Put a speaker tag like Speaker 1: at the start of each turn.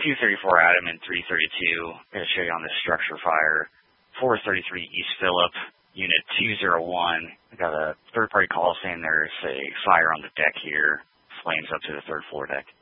Speaker 1: 234 Adam and 332. Going to show you on this structure fire. 433 East Phillip, Unit 201. I got a third-party call saying there's a fire on the deck here. Flames up to the third floor deck.